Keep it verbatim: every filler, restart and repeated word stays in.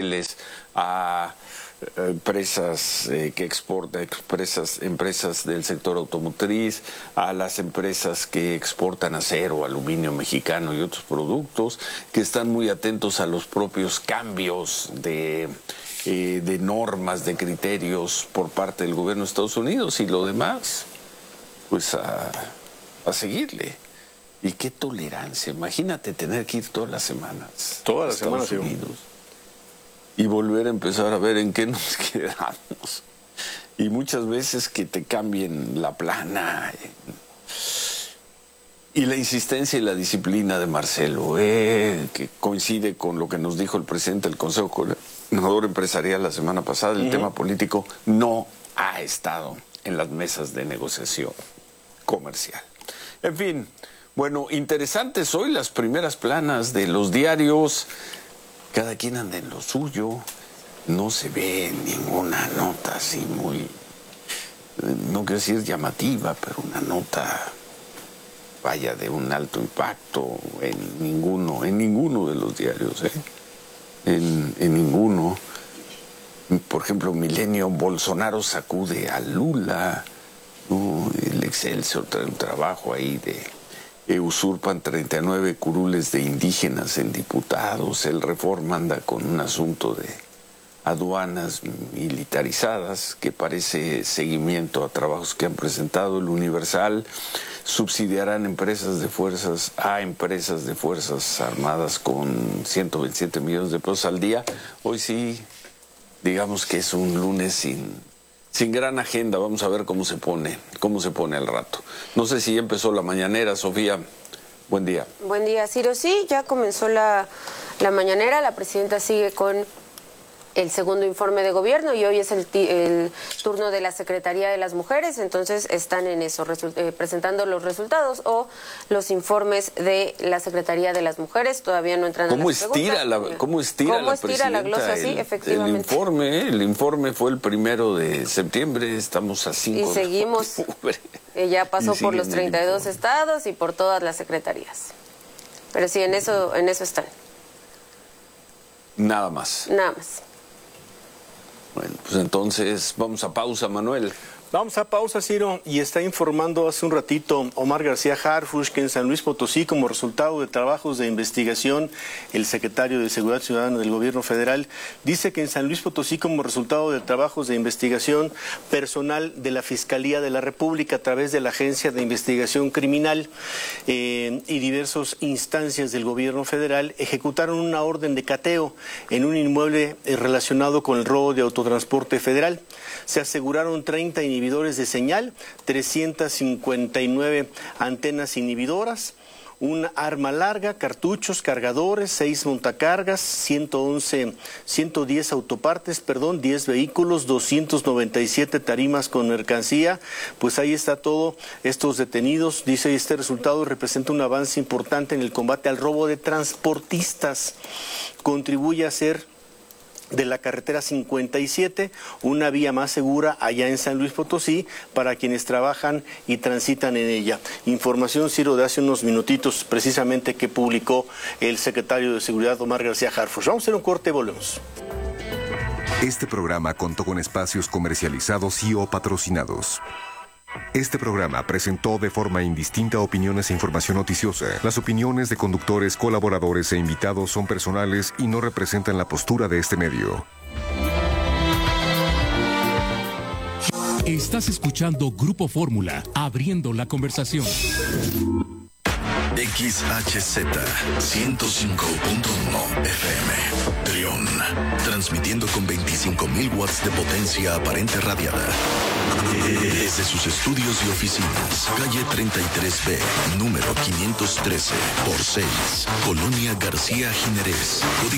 anaqueles, a empresas eh, que exportan, empresas, empresas del sector automotriz, a las empresas que exportan acero, aluminio mexicano y otros productos, que están muy atentos a los propios cambios de, eh, de normas, de criterios por parte del gobierno de Estados Unidos, y lo demás, pues a, a seguirle. Y qué tolerancia, imagínate tener que ir todas las semanas. Todas las Estados semanas, Unidos. Y volver a empezar a ver en qué nos quedamos. Y muchas veces que te cambien la plana. Y la insistencia y la disciplina de Marcelo, eh, que coincide con lo que nos dijo el presidente del Consejo Coordinador Empresarial la semana pasada. El uh-huh. tema político no ha estado en las mesas de negociación comercial. En fin, bueno, interesantes hoy las primeras planas de los diarios. Cada quien anda en lo suyo, no se ve ninguna nota así muy, no quiero decir llamativa, pero una nota, vaya, de un alto impacto en ninguno, en ninguno de los diarios, ¿eh? en, en ninguno. Por ejemplo, Milenio, Bolsonaro sacude a Lula, ¿no? El Excelsior trae un trabajo ahí de... Eh, usurpan treinta y nueve curules de indígenas en diputados. El Reforma anda con un asunto de aduanas militarizadas que parece seguimiento a trabajos que han presentado. El Universal, subsidiarán empresas de fuerzas a empresas de fuerzas armadas con ciento veintisiete millones de pesos al día. Hoy sí, digamos que es un lunes sin... Sin gran agenda. Vamos a ver cómo se pone, cómo se pone al rato. No sé si ya empezó la mañanera, Sofía. Buen día. Buen día, Ciro. Sí, ya comenzó la, la mañanera. La presidenta sigue con el segundo informe de gobierno y hoy es el, el turno de la Secretaría de las Mujeres, entonces están en eso, eh, presentando los resultados o los informes de la Secretaría de las Mujeres. Todavía no entran ¿Cómo en las estira preguntas. la, ¿Cómo estira ¿Cómo la estira presidenta la glosa? el, Sí, efectivamente. El informe, ¿eh? el informe fue el primero de septiembre, estamos a cinco y seguimos, de octubre. Ya pasó y por los treinta y dos estados y por todas las secretarías. Pero sí, en eso, en eso están. Nada más. Nada más. Bueno, pues entonces vamos a pausa, Manuel. Vamos a pausa, Ciro, y está informando hace un ratito Omar García Harfuch que en San Luis Potosí, como resultado de trabajos de investigación, el secretario de Seguridad Ciudadana del Gobierno Federal dice que en San Luis Potosí, como resultado de trabajos de investigación, personal de la Fiscalía de la República a través de la Agencia de Investigación Criminal eh, y diversas instancias del Gobierno Federal ejecutaron una orden de cateo en un inmueble eh, relacionado con el robo de autotransporte federal. Se aseguraron treinta inhibidores de señal, trescientas cincuenta y nueve antenas inhibidoras, un arma larga, cartuchos, cargadores, seis montacargas, ciento once, ciento diez autopartes, perdón, diez vehículos, doscientas noventa y siete tarimas con mercancía. Pues ahí está todo, estos detenidos. Dice, este resultado representa un avance importante en el combate al robo de transportistas. Contribuye a ser de la carretera cincuenta y siete, una vía más segura allá en San Luis Potosí para quienes trabajan y transitan en ella. Información, Ciro, de hace unos minutitos precisamente que publicó el secretario de Seguridad, Omar García Harfuch. Vamos a hacer un corte y volvemos. Este programa contó con espacios comercializados y o patrocinados. Este programa presentó de forma indistinta opiniones e información noticiosa. Las opiniones de conductores, colaboradores e invitados son personales y no representan la postura de este medio. Estás escuchando Grupo Fórmula, abriendo la conversación. X H Z ciento cinco punto uno F M, Trión, transmitiendo con veinticinco mil watts de potencia aparente radiada. Desde sus estudios y oficinas, calle treinta y tres B, número quinientos trece por seis, Colonia García Jiménez.